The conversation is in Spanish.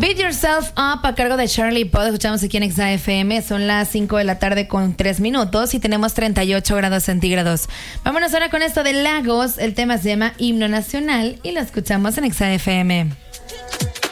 Beat Yourself Up a cargo de Charlie Puth. Escuchamos aquí en XAFM. Son las 5 de la tarde con 3 minutos y tenemos 38 grados centígrados. Vámonos ahora con esto de Lagos. El tema se llama Himno Nacional y lo escuchamos en XAFM.